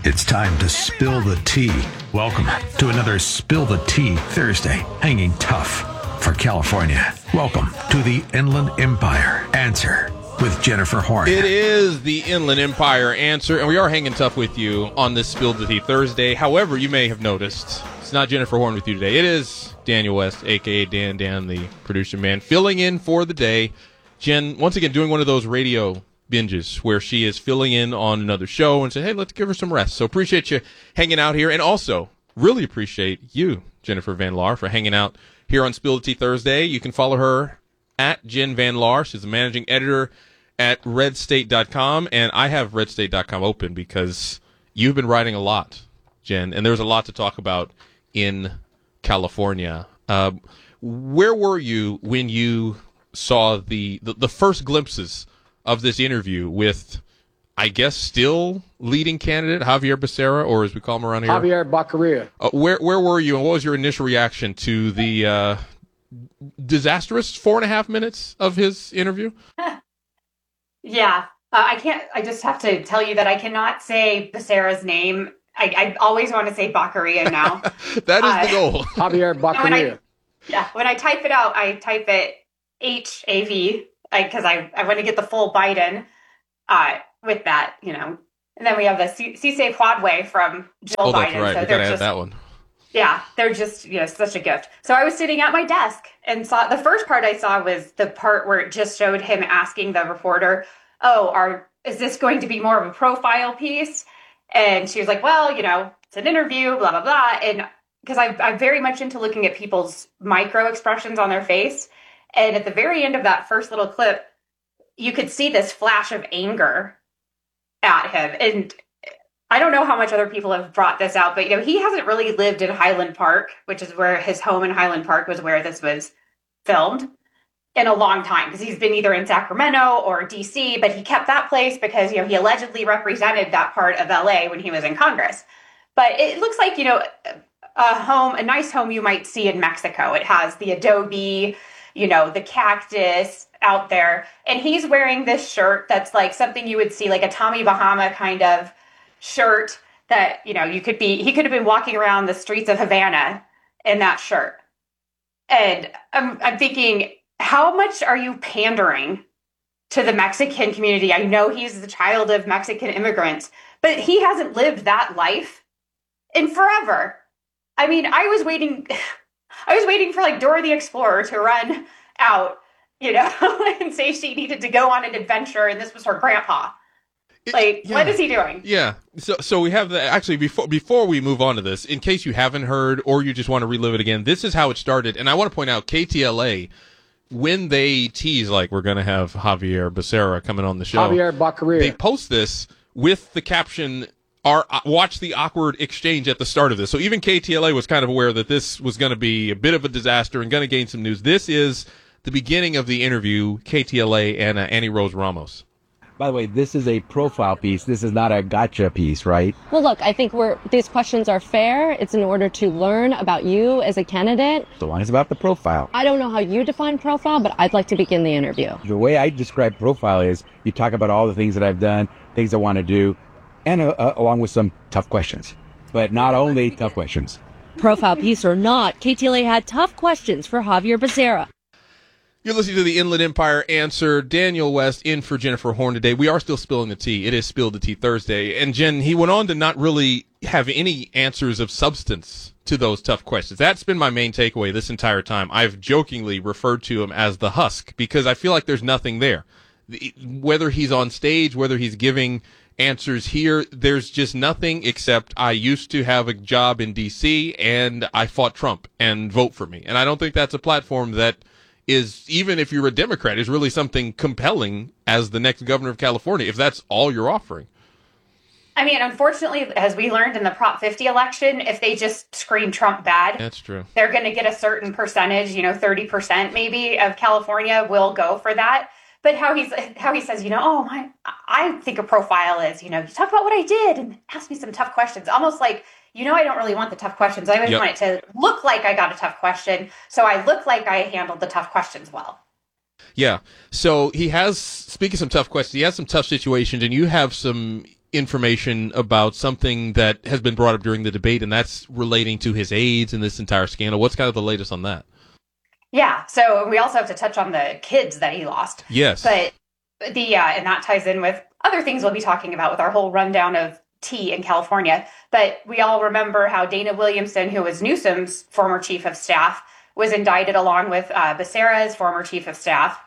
It's time to spill the tea. Welcome to another Spill the Tea Thursday, hanging tough for California. Welcome to the Inland Empire Answer with Jennifer Horn. It is the Inland Empire Answer, and we are hanging tough with you on this Spill the Tea Thursday. However, you may have noticed, it's not Jennifer Horn with you today. It is Daniel West, a.k.a. Dan, the producer man, filling in for the day. Jen, once again, doing one of those radio binges where she is filling in on another show and say, hey, let's give her some rest. So appreciate you hanging out here, and also really appreciate you, Jennifer Van Laar, for hanging out here on Spill the Tea Thursday. You can follow her at Jen Van Laar. She's the managing editor at redstate.com, and I have redstate.com open because you've been writing a lot, Jen, and there's a lot to talk about in California. Where were you when you saw the first glimpses of this interview with, I guess, still leading candidate Javier Becerra, or as we call him around here, Javier Baccaria? Where were you, and what was your initial reaction to the disastrous 4.5 minutes of his interview? Yeah, I just have to tell you that I cannot say Becerra's name. I always want to say Baccaria now. That is the goal. Javier Baccaria. When I type it out, I type it H-A-V, because I want to get the full Biden with that, you know. And then we have the Cisse Quadway from Jill Biden. That's right. So we got to add that one. Yeah, they're just, such a gift. So I was sitting at my desk and saw, the first part I saw was the part where it just showed him asking the reporter, is this going to be more of a profile piece? And she was like, well, it's an interview, blah, blah, blah. And because I'm very much into looking at people's micro expressions on their face. And at the very end of that first little clip, you could see this flash of anger at him. And I don't know how much other people have brought this out, but, he hasn't really lived in Highland Park, which is where his home in Highland Park was, where this was filmed, in a long time, because he's been either in Sacramento or DC, but he kept that place because, he allegedly represented that part of LA when he was in Congress. But it looks like, a nice home you might see in Mexico. It has the adobe, the cactus out there. And he's wearing this shirt that's like something you would see, like a Tommy Bahama kind of shirt that, he could have been walking around the streets of Havana in that shirt. And I'm thinking, how much are you pandering to the Mexican community? I know he's the child of Mexican immigrants, but he hasn't lived that life in forever. I mean, I was waiting for like Dora the Explorer to run out, and say she needed to go on an adventure and this was her grandpa. What is he doing? Yeah. So we have actually, before we move on to this, in case you haven't heard or you just want to relive it again, this is how it started. And I want to point out KTLA, when they tease like we're going to have Javier Becerra coming on the show, Javier Baccaria, they post this with the caption, watch the awkward exchange at the start of this. So even KTLA was kind of aware that this was going to be a bit of a disaster and going to gain some news. This is the beginning of the interview, KTLA and Annie Rose Ramos. By the way, this is a profile piece. This is not a gotcha piece, right? Well, look, I think these questions are fair. It's in order to learn about you as a candidate. So long as it's about the profile. I don't know how you define profile, but I'd like to begin the interview. The way I describe profile is you talk about all the things that I've done, things I want to do, and along with some tough questions. But not only tough questions. Profile piece or not, KTLA had tough questions for Javier Becerra. You're listening to the Inland Empire Answer. Daniel West in for Jennifer Horn today. We are still spilling the tea. It is Spill the Tea Thursday. And Jen, he went on to not really have any answers of substance to those tough questions. That's been my main takeaway this entire time. I've jokingly referred to him as the husk because I feel like there's nothing there. Whether he's on stage, whether he's giving answers here, there's just nothing except I used to have a job in D.C. and I fought Trump and vote for me. And I don't think that's a platform that is, even if you're a Democrat, is really something compelling as the next governor of California, if that's all you're offering. I mean, unfortunately, as we learned in the Prop 50 election, if they just scream Trump bad, that's true. They're going to get a certain percentage, 30% maybe of California will go for that. But how he says, I think a profile is, you talk about what I did and ask me some tough questions. Almost like, I don't really want the tough questions. I always want it to look like I got a tough question. So I look like I handled the tough questions well. Yeah. So he has, speaking of some tough questions, he has some tough situations, and you have some information about something that has been brought up during the debate, and that's relating to his aides and this entire scandal. What's kind of the latest on that? Yeah, so we also have to touch on the kids that he lost. Yes. But and that ties in with other things we'll be talking about with our whole rundown of tea in California. But we all remember how Dana Williamson, who was Newsom's former chief of staff, was indicted along with Becerra's former chief of staff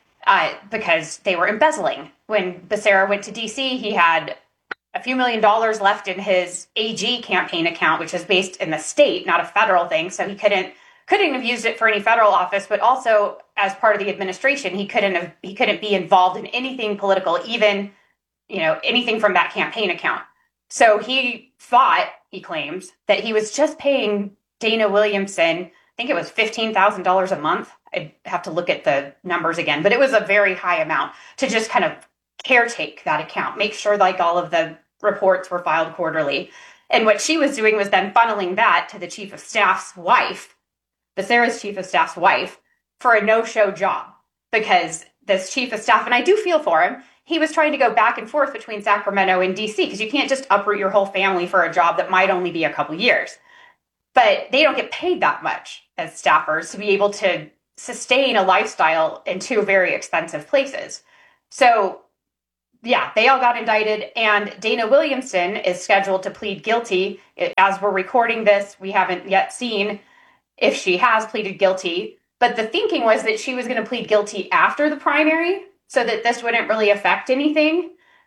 because they were embezzling. When Becerra went to D.C., he had a few $1 million left in his AG campaign account, which is based in the state, not a federal thing. So he couldn't have used it for any federal office, but also as part of the administration, he couldn't be involved in anything political, even, anything from that campaign account. So he thought, he claims, that he was just paying Dana Williamson, I think it was $15,000 a month. I'd have to look at the numbers again, but it was a very high amount to just kind of caretake that account, make sure like all of the reports were filed quarterly. And what she was doing was then funneling that to the chief of staff's wife, Becerra's chief of staff's wife, for a no-show job, because this chief of staff, and I do feel for him, he was trying to go back and forth between Sacramento and DC, because you can't just uproot your whole family for a job that might only be a couple years. But they don't get paid that much as staffers to be able to sustain a lifestyle in two very expensive places. So, yeah, they all got indicted, and Dana Williamson is scheduled to plead guilty. As we're recording this, we haven't yet seen if she has pleaded guilty, but the thinking was that she was going to plead guilty after the primary so that this wouldn't really affect anything.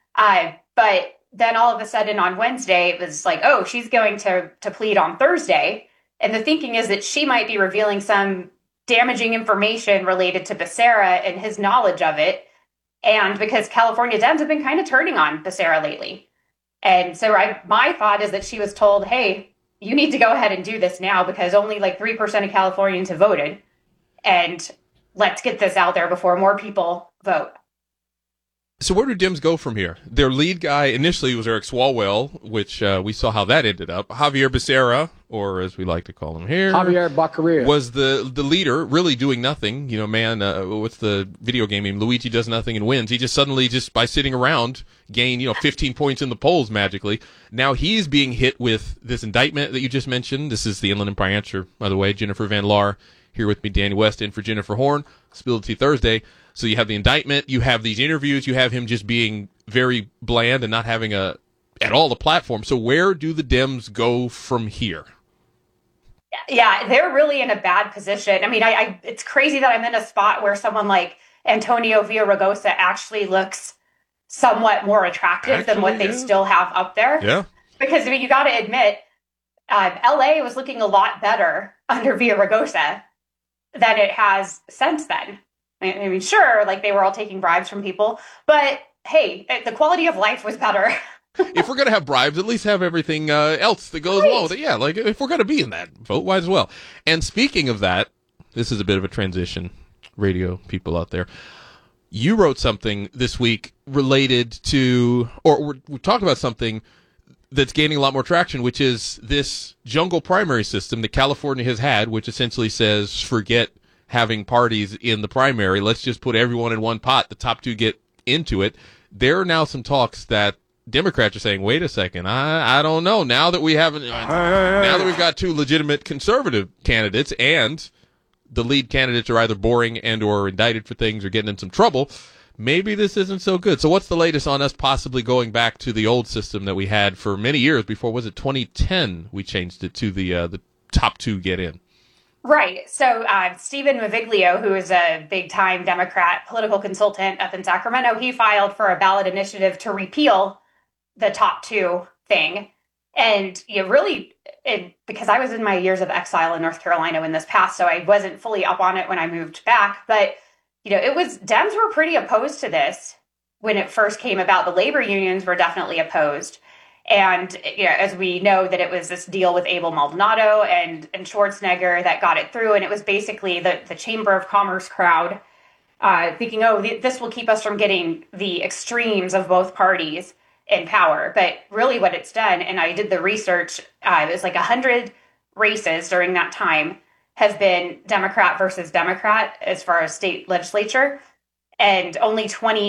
But then all of a sudden on Wednesday, it was like, oh, she's going to plead on Thursday. And the thinking is that she might be revealing some damaging information related to Becerra and his knowledge of it. And because California Dems have been kind of turning on Becerra lately. And so my thought is that she was told, hey, you need to go ahead and do this now because only like 3% of Californians have voted. And let's get this out there before more people vote. So where do Dems go from here? Their lead guy initially was Eric Swalwell, which we saw how that ended up. Javier Becerra, or as we like to call him here, Javier Baccaria, was the leader, really doing nothing. What's the video game name? Luigi does nothing and wins. He just suddenly, just by sitting around, gained 15 points in the polls magically. Now he's being hit with this indictment that you just mentioned. This is the Inland Empire Answer, by the way. Jennifer Van Laar here with me, Danny West, in for Jennifer Horn. Spill the Tea Thursday. So you have the indictment, you have these interviews, you have him just being very bland and not having at all a platform. So where do the Dems go from here? Yeah, they're really in a bad position. I mean, it's crazy that I'm in a spot where someone like Antonio Villaraigosa actually looks somewhat more attractive than what they still have up there. Yeah. Because, you got to admit, LA was looking a lot better under Villaraigosa than it has since then. I mean, sure, like they were all taking bribes from people, but hey, the quality of life was better. If we're going to have bribes, at least have everything else that goes along with it. Yeah, like if we're going to be in that vote, why as well. And speaking of that, this is a bit of a transition, radio people out there. You wrote something this week related to, or we talked about something that's gaining a lot more traction, which is this jungle primary system that California has had, which essentially says forget having parties in the primary. Let's just put everyone in one pot. The top two get into it. There are now some talks that Democrats are saying, wait a second, I don't know. Now that we've got two legitimate conservative candidates and the lead candidates are either boring and or indicted for things or getting in some trouble, maybe this isn't so good. So what's the latest on us possibly going back to the old system that we had for many years before? Was it 2010 we changed it to the top two get in? Right. So Stephen Maviglio, who is a big-time Democrat political consultant up in Sacramento, he filed for a ballot initiative to repeal the top two thing. And because I was in my years of exile in North Carolina when this passed, so I wasn't fully up on it when I moved back. But, Dems were pretty opposed to this when it first came about. The labor unions were definitely opposed. And, as we know, that it was this deal with Abel Maldonado and Schwarzenegger that got it through. And it was basically the Chamber of Commerce crowd thinking, this will keep us from getting the extremes of both parties in power. But really what it's done, and I did the research, it was like 100 races during that time have been Democrat versus Democrat as far as state legislature. And only 20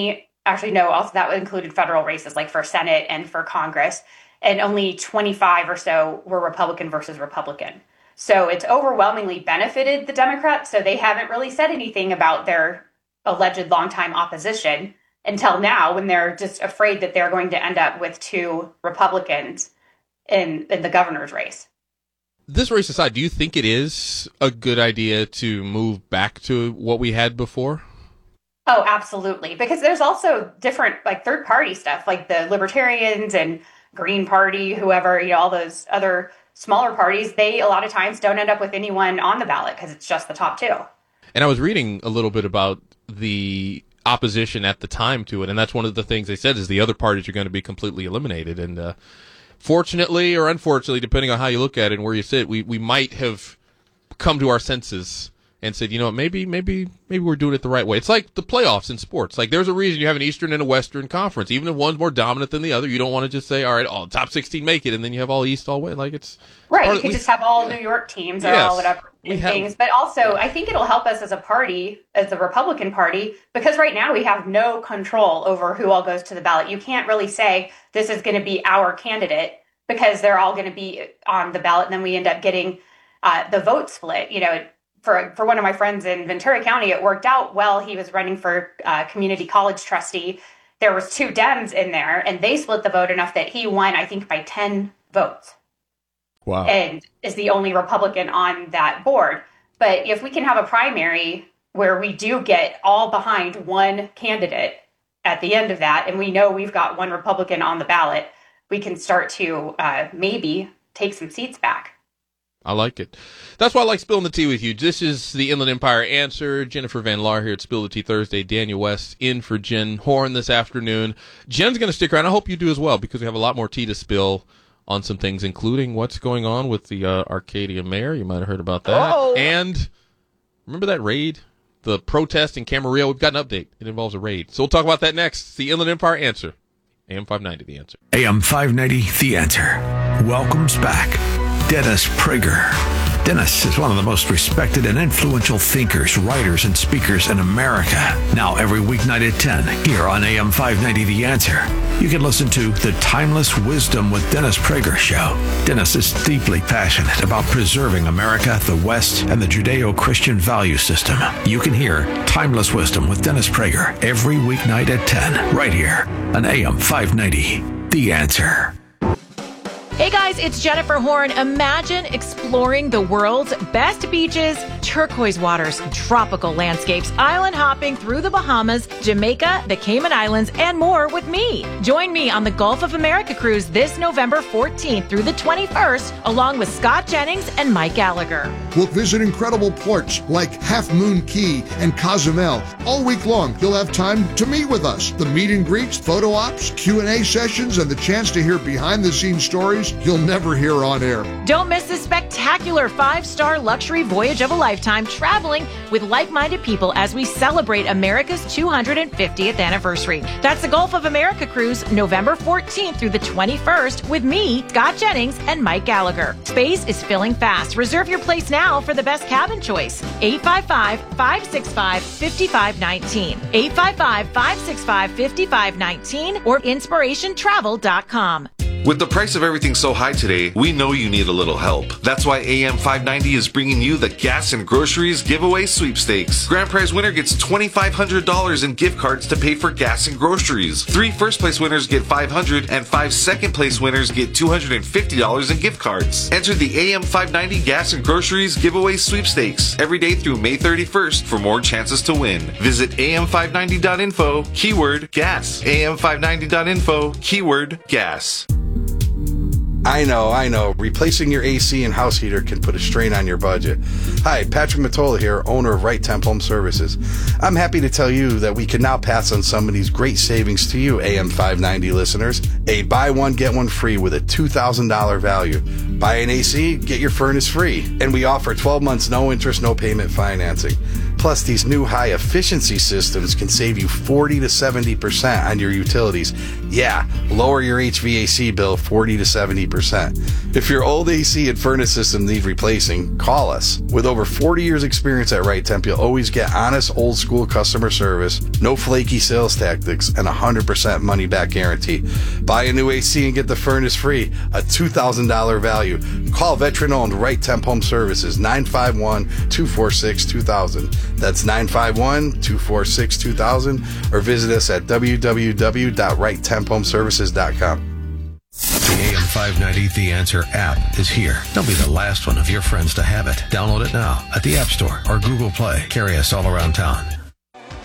actually, no, also that included federal races like for Senate and for Congress. And only 25 or so were Republican versus Republican. So it's overwhelmingly benefited the Democrats. So they haven't really said anything about their alleged longtime opposition until now, when they're just afraid that they're going to end up with 2 Republicans in the governor's race. This race aside, do you think it is a good idea to move back to what we had before? Oh, absolutely. Because there's also different like third party stuff, like the Libertarians and Green Party, whoever, all those other smaller parties, they a lot of times don't end up with anyone on the ballot because it's just the top 2. And I was reading a little bit about the opposition at the time to it, and that's one of the things they said is the other parties are going to be completely eliminated. And fortunately or unfortunately, depending on how you look at it and where you sit, we might have come to our senses and said, maybe we're doing it the right way. It's like the playoffs in sports. Like, there's a reason you have an Eastern and a Western conference. Even if one's more dominant than the other, you don't want to just say, all right, all top 16 make it, and then you have all East all win. Like, it's right. You could just have all New York teams or all whatever things. But also, I think it'll help us as a party, as the Republican Party, because right now we have no control over who all goes to the ballot. You can't really say this is going to be our candidate because they're all going to be on the ballot, and then we end up getting the vote split. For one of my friends in Ventura County, it worked out well. He was running for community college trustee. There was 2 Dems in there, and they split the vote enough that he won, I think, by 10 votes. Wow. And is the only Republican on that board. But if we can have a primary where we do get all behind one candidate at the end of that, and we know we've got one Republican on the ballot, we can start to maybe take some seats back. I like it. That's why I like spilling the tea with you. This is the Inland Empire Answer. Jennifer Van Laar here at Spill the Tea Thursday. Daniel West in for Jen Horn this afternoon. Jen's going to stick around. I hope you do as well, because we have a lot more tea to spill on some things, including what's going on with the Arcadia mayor. You might have heard about that. Oh. And remember that raid? The protest in Camarillo? We've got an update. It involves a raid. So we'll talk about that next. It's the Inland Empire Answer. AM 590, The Answer. AM 590, The Answer. Welcomes back Dennis Prager. Dennis is one of the most respected and influential thinkers, writers, and speakers in America. Now every weeknight at 10 here on AM 590 The Answer. You can listen to The Timeless Wisdom with Dennis Prager show. Dennis is deeply passionate about preserving America, the West, and the Judeo-Christian value system. You can hear Timeless Wisdom with Dennis Prager every weeknight at 10 right here on AM 590 The Answer. Hey guys, it's Jennifer Horn. Imagine exploring the world's best beaches, turquoise waters, tropical landscapes, island hopping through the Bahamas, Jamaica, the Cayman Islands, and more with me. Join me on the Gulf of America cruise this November 14th through the 21st, along with Scott Jennings and Mike Gallagher. We'll visit incredible ports like Half Moon Key and Cozumel. All week long, you'll have time to meet with us. The meet and greets, photo ops, Q&A sessions, and the chance to hear behind-the-scenes stories you'll never hear on air. Don't miss this spectacular 5-star luxury voyage of a lifetime, traveling with like-minded people as we celebrate America's 250th anniversary. That's the Gulf of America cruise, November 14th through the 21st, with me, Scott Jennings, and Mike Gallagher. Space is filling fast. Reserve your place now for the best cabin choice. 855-565-5519. 855-565-5519 or inspirationtravel.com. With the price of everything so high today, we know you need a little help. That's why AM 590 is bringing you the Gas and Groceries Giveaway Sweepstakes. Grand prize winner gets $2,500 in gift cards to pay for gas and groceries. 3 first-place winners get $500, and 5 second-place winners get $250 in gift cards. Enter the AM 590 Gas and Groceries Giveaway Sweepstakes every day through May 31st for more chances to win. Visit am590.info, keyword gas. am590.info, keyword gas. I know. Replacing your AC and house heater can put a strain on your budget. Hi, Patrick Matola here, owner of Right Temp Home Services. I'm happy to tell you that we can now pass on some of these great savings to you, AM 590 listeners. A buy one, get one free with a $2,000 value. Buy an AC, get your furnace free. And we offer 12 months, no interest, no payment financing. Plus, these new high-efficiency systems can save you 40 to 70% on your utilities. Yeah, lower your HVAC bill 40 to 70%. If your old AC and furnace system need replacing, call us. With over 40 years experience at Right Temp, you'll always get honest, old-school customer service, no flaky sales tactics, and 100% money-back guarantee. Buy a new AC and get the furnace free, a $2,000 value. Call veteran-owned Right Temp Home Services, 951-246-2000. That's 951-246-2000, or visit us at www.righttemphomeservices.com. The AM 590 The Answer app is here. Don't be the last one of your friends to have it. Download it now at the App Store or Google Play. Carry us all around town.